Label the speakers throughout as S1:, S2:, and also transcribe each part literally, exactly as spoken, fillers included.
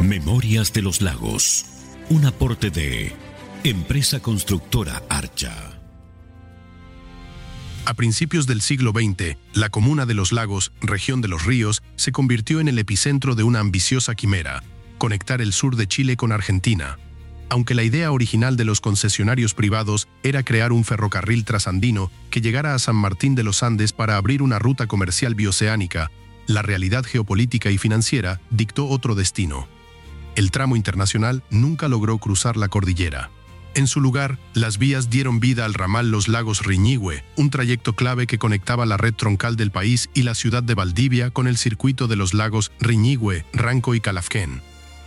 S1: Memorias de los Lagos, un aporte de Empresa Constructora Archa.
S2: A principios del siglo veinte, la comuna de Los Lagos, región de Los Ríos, se convirtió en el epicentro de una ambiciosa quimera: conectar el sur de Chile con Argentina. Aunque la idea original de los concesionarios privados era crear un ferrocarril trasandino que llegara a San Martín de los Andes para abrir una ruta comercial bioceánica, la realidad geopolítica y financiera dictó otro destino. El tramo internacional nunca logró cruzar la cordillera. En su lugar, las vías dieron vida al ramal Los Lagos-Riñihue, un trayecto clave que conectaba la red troncal del país y la ciudad de Valdivia con el circuito de los lagos Riñihue, Ranco y Calafquén.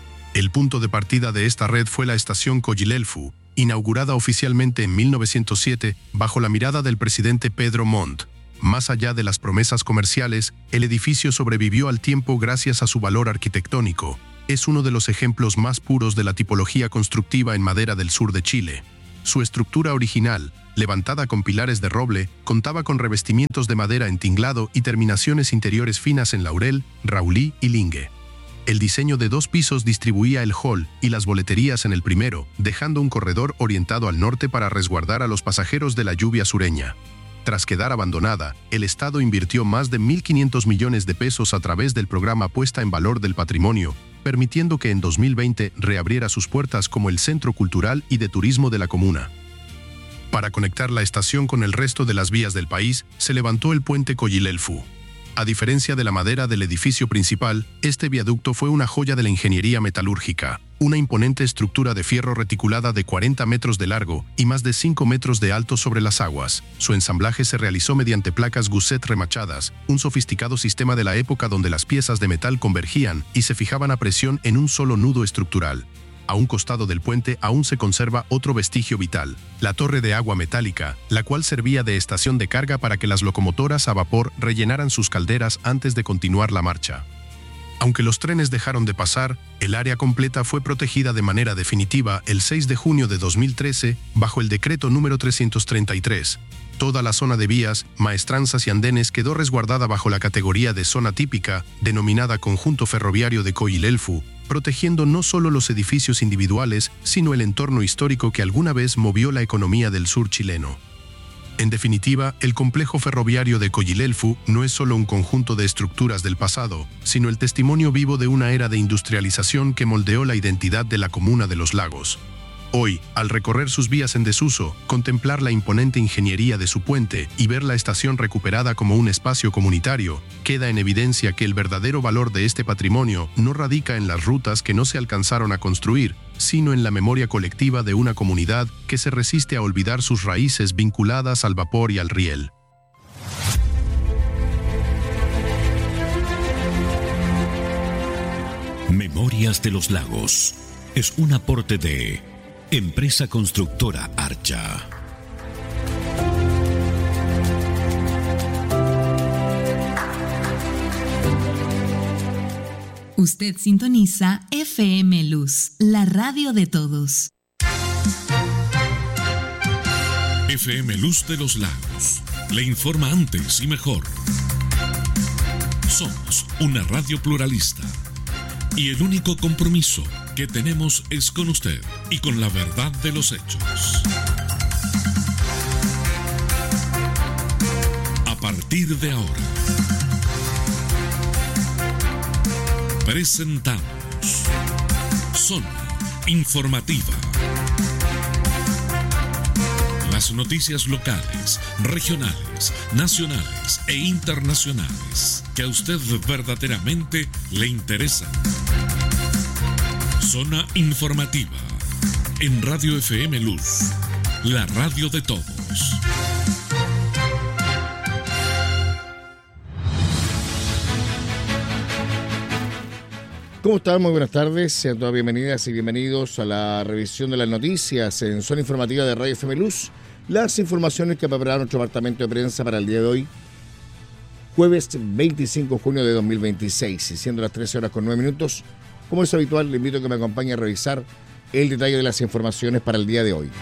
S2: El punto de partida de esta red fue la estación Coyilelfu, inaugurada oficialmente en mil novecientos siete bajo la mirada del presidente Pedro Montt. Más allá de las promesas comerciales, el edificio sobrevivió al tiempo gracias a su valor arquitectónico. Es uno de los ejemplos más puros de la tipología constructiva en madera del sur de Chile. Su estructura original, levantada con pilares de roble, contaba con revestimientos de madera entinglado y terminaciones interiores finas en laurel, raulí y lingue. El diseño de dos pisos distribuía el hall y las boleterías en el primero, dejando un corredor orientado al norte para resguardar a los pasajeros de la lluvia sureña. Tras quedar abandonada, el Estado invirtió más de mil quinientos millones de pesos a través del programa Puesta en Valor del Patrimonio, permitiendo que en dos mil veinte reabriera sus puertas como el centro cultural y de turismo de la comuna. Para conectar la estación con el resto de las vías del país, se levantó el puente Coyilelfu. A diferencia de la madera del edificio principal, este viaducto fue una joya de la ingeniería metalúrgica, una imponente estructura de fierro reticulada de cuarenta metros de largo y más de cinco metros de alto sobre las aguas. Su ensamblaje se realizó mediante placas Gusset remachadas, un sofisticado sistema de la época donde las piezas de metal convergían y se fijaban a presión en un solo nudo estructural. A un costado del puente aún se conserva otro vestigio vital, la torre de agua metálica, la cual servía de estación de carga para que las locomotoras a vapor rellenaran sus calderas antes de continuar la marcha. Aunque los trenes dejaron de pasar, el área completa fue protegida de manera definitiva el seis de junio de dos mil trece bajo el decreto número trescientos treinta y tres. Toda la zona de vías, maestranzas y andenes quedó resguardada bajo la categoría de zona típica, denominada Conjunto Ferroviario de Coyilelfu, protegiendo no solo los edificios individuales, sino el entorno histórico que alguna vez movió la economía del sur chileno. En definitiva, el complejo ferroviario de Coyilelfu no es solo un conjunto de estructuras del pasado, sino el testimonio vivo de una era de industrialización que moldeó la identidad de la comuna de Los Lagos. Hoy, al recorrer sus vías en desuso, contemplar la imponente ingeniería de su puente y ver la estación recuperada como un espacio comunitario, queda en evidencia que el verdadero valor de este patrimonio no radica en las rutas que no se alcanzaron a construir, sino en la memoria colectiva de una comunidad que se resiste a olvidar sus raíces vinculadas al vapor y al riel.
S1: Memorias de los Lagos es un aporte de Empresa Constructora Archa.
S3: Usted sintoniza F M Luz, la radio de todos.
S1: F M Luz de los Lagos le informa antes y mejor. Somos una radio pluralista y el único compromiso que tenemos es con usted y con la verdad de los hechos. A partir de ahora, presentamos Zona Informativa. Las noticias locales, regionales, nacionales e internacionales que a usted verdaderamente le interesan. Zona Informativa en Radio F M Luz, la radio de todos.
S4: ¿Cómo están? Muy buenas tardes. Sean todas bienvenidas y bienvenidos a la revisión de las noticias en Zona Informativa de Radio F M Luz. Las informaciones que preparó nuestro departamento de prensa para el día de hoy, jueves veinticinco de junio de dos mil veintiséis, y siendo las trece horas con nueve minutos, como es habitual, le invito a que me acompañe a revisar el detalle de las informaciones para el día de hoy.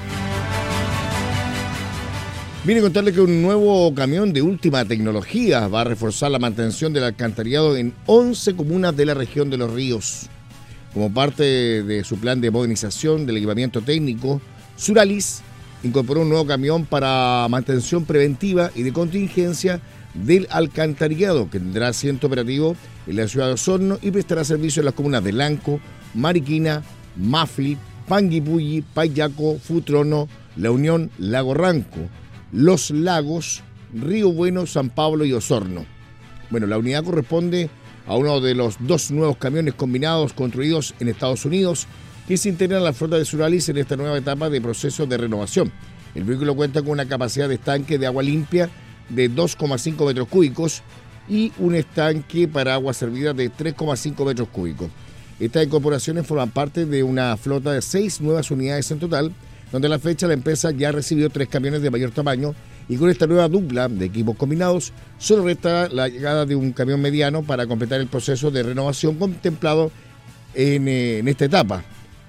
S4: Viene a contarle que un nuevo camión de última tecnología va a reforzar la mantención del alcantarillado en once comunas de la región de Los Ríos. Como parte de su plan de modernización del equipamiento técnico, Suralis incorporó un nuevo camión para mantención preventiva y de contingencia del alcantarillado, que tendrá asiento operativo en la ciudad de Osorno y prestará servicio en las comunas de Lanco, Mariquina, Mafil, Panguipulli, Payaco, Futrono, La Unión, Lago Ranco, Los Lagos, Río Bueno, San Pablo y Osorno. Bueno, la unidad corresponde a uno de los dos nuevos camiones combinados construidos en Estados Unidos que se integran a la flota de Suralis en esta nueva etapa de proceso de renovación. El vehículo cuenta con una capacidad de estanque de agua limpia de dos coma cinco metros cúbicos y un estanque para agua servida de tres coma cinco metros cúbicos. Estas incorporaciones forman parte de una flota de seis nuevas unidades en total, donde a la fecha la empresa ya recibió tres camiones de mayor tamaño y con esta nueva dupla de equipos combinados solo resta la llegada de un camión mediano para completar el proceso de renovación contemplado en, eh, en esta etapa.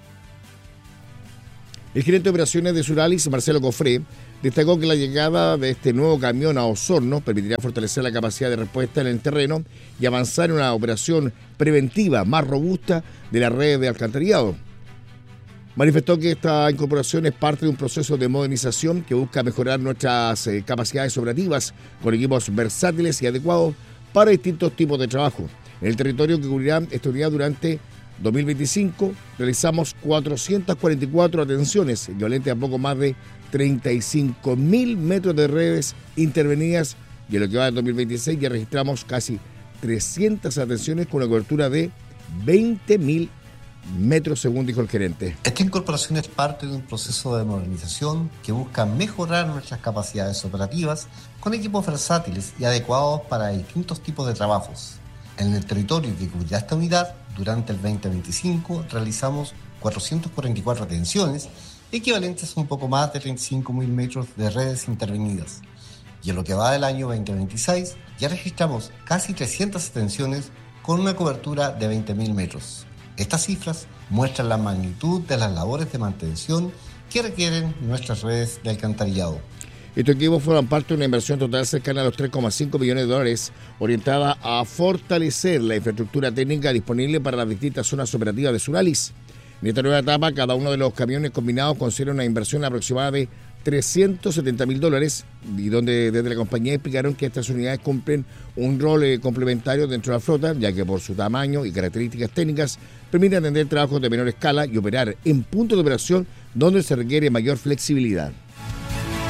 S4: El gerente de operaciones de Suralis, Marcelo Cofré, destacó que la llegada de este nuevo camión a Osorno permitirá fortalecer la capacidad de respuesta en el terreno y avanzar en una operación preventiva más robusta de la red de alcantarillado. Manifestó que esta incorporación es parte de un proceso de modernización que busca mejorar nuestras eh, capacidades operativas con equipos versátiles y adecuados para distintos tipos de trabajo. En el territorio que cubrirá esta unidad durante dos mil veinticinco, realizamos cuatrocientas cuarenta y cuatro atenciones, equivalente a poco más de treinta y cinco mil metros de redes intervenidas, y en lo que va del dos mil veintiséis ya registramos casi trescientas atenciones con una cobertura de veinte mil metros, según dijo el gerente.
S5: Esta incorporación es parte de un proceso de modernización que busca mejorar nuestras capacidades operativas con equipos versátiles y adecuados para distintos tipos de trabajos. En el territorio que cubrirá esta unidad, durante el veinte veinticinco realizamos cuatrocientas cuarenta y cuatro atenciones, equivalentes a un poco más de treinta y cinco mil metros de redes intervenidas. Y en lo que va del año veinte veintiséis ya registramos casi trescientas atenciones con una cobertura de veinte mil metros. Estas cifras muestran la magnitud de las labores de mantención que requieren nuestras redes de alcantarillado.
S4: Estos equipos forman parte de una inversión total cercana a los tres coma cinco millones de dólares, orientada a fortalecer la infraestructura técnica disponible para las distintas zonas operativas de Suralis. En esta nueva etapa, cada uno de los camiones combinados considera una inversión aproximada de trescientos setenta mil dólares, y donde desde la compañía explicaron que estas unidades cumplen un rol eh, complementario dentro de la flota, ya que por su tamaño y características técnicas permiten atender trabajos de menor escala y operar en puntos de operación donde se requiere mayor flexibilidad.